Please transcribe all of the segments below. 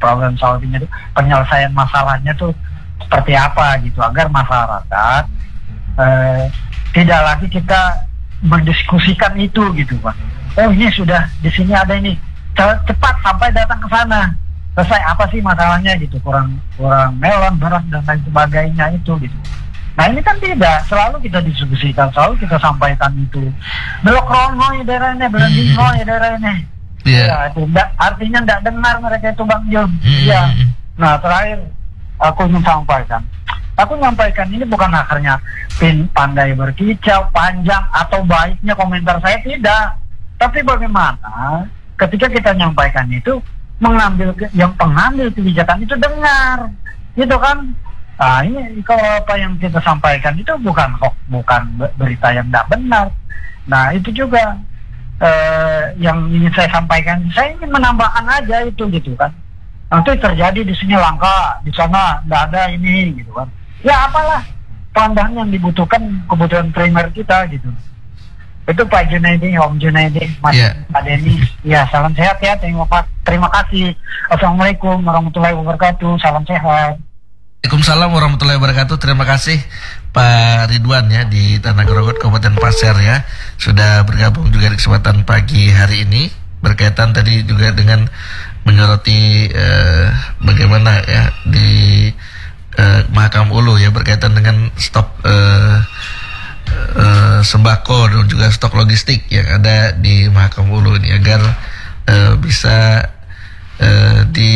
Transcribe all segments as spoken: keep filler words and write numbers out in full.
problem solvingnya itu, penyelesaian masalahnya tuh seperti apa gitu, agar masyarakat eh, tidak lagi kita mendiskusikan itu gitu Pak. Oh ini sudah di sini ada ini, cepat sampai datang ke sana, selesai apa sih masalahnya gitu, kurang kurang melon, beras dan lain sebagainya itu gitu. Nah ini kan tidak, selalu kita diskusikan, selalu kita sampaikan itu. Belok rono ya daerah ini, belok dino ya daerah ini. Yeah. Ya, itu enggak, artinya tidak dengar mereka itu Bang Jun. Iya. Mm-hmm. Nah terakhir aku ingin sampaikan, aku menyampaikan ini bukan akarnya pin pandai berkicau, panjang atau baiknya komentar saya, tidak. Tapi bagaimana ketika kita menyampaikan itu, mengambil yang pengambil kebijakan itu dengar, gitu kan? Nah ini kalau apa yang kita sampaikan itu bukan hoax, bukan berita yang tidak benar. Nah itu juga eh, yang ingin saya sampaikan. Saya ingin menambahkan aja itu gitu kan. Nanti terjadi di sini langka, di sana tidak ada ini gitu kan. Ya apalah pandangan yang dibutuhkan, kebutuhan primer kita gitu. Itu Pak Junaidi, Om Junaidi, Mas yeah. Pak Denny. Ya salam sehat ya, terima, terima kasih. Assalamualaikum warahmatullahi wabarakatuh. Salam sehat. Waalaikumsalam warahmatullahi wabarakatuh. Terima kasih Pak Ridwan ya di Tanah Grogol Kabupaten Pasir ya, sudah bergabung juga di kesempatan pagi hari ini berkaitan tadi juga dengan menyoroti eh, bagaimana ya di eh, Mahakam Ulu ya berkaitan dengan stok eh, eh, sembako dan juga stok logistik yang ada di Mahakam Ulu ini agar eh, bisa eh, di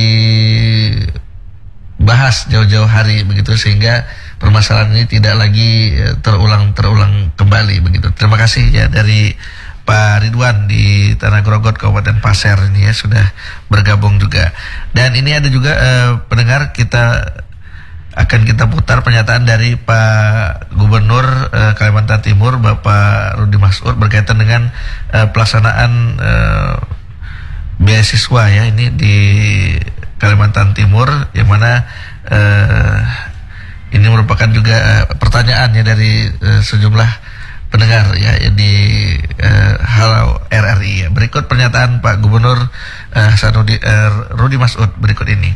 bahas jauh-jauh hari begitu, sehingga permasalahan ini tidak lagi terulang-terulang kembali begitu. Terima kasih ya dari Pak Ridwan di Tanah Grogol Kabupaten Pasir ini ya sudah bergabung juga. Dan ini ada juga eh, pendengar, kita akan kita putar pernyataan dari Pak Gubernur eh, Kalimantan Timur Bapak Rudi Mas'ud berkaitan dengan eh, pelaksanaan eh, beasiswa ya ini di Kalimantan Timur, yang mana uh, ini merupakan juga uh, pertanyaan ya dari uh, sejumlah pendengar ya di uh, Halo R R I ya. Berikut pernyataan Pak Gubernur uh, Hasanuddin uh, Rudi Mas'ud berikut ini.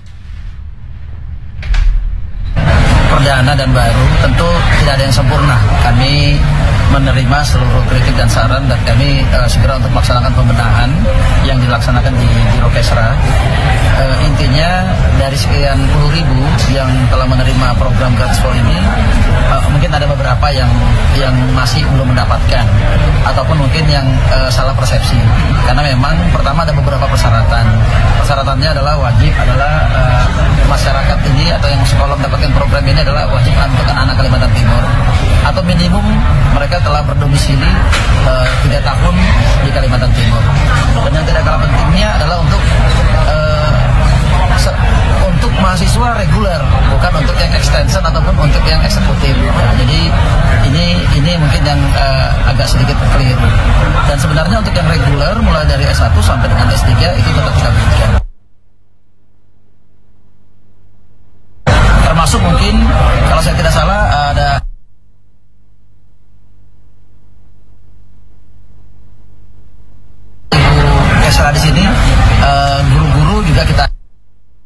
Perdana dan baru tentu tidak ada yang sempurna. Kami menerima seluruh kritik dan saran dan kami uh, segera untuk melaksanakan pembenahan yang dilaksanakan di Biro Kesra. Uh, intinya dari sekian puluh ribu yang telah menerima program Gratispo ini, uh, mungkin ada beberapa yang yang masih belum mendapatkan ataupun mungkin yang uh, salah persepsi. Karena memang pertama ada beberapa persyaratan. Persyaratannya adalah wajib adalah uh, masyarakat ini atau yang sekolah mendapatkan program ini adalah wajib untuk anak-anak Kalimantan Timur atau minimum mereka telah berdomisili uh, tiga tahun di Kalimantan Timur. Dan yang tidak kalah pentingnya adalah untuk uh, se- untuk mahasiswa reguler, bukan untuk yang extension ataupun untuk yang eksekutif. Nah, jadi ini ini mungkin yang uh, agak sedikit keliru. Dan sebenarnya untuk yang reguler mulai dari S satu sampai dengan S tiga itu tetap kita berikan. Termasuk mungkin kalau saya tidak salah